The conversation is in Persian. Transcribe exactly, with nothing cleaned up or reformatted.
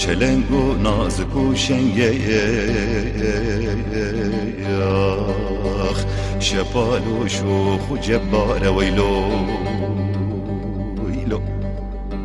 چلنگ و نازک و شنگه یخ شپال و شوخ و جبار ویلو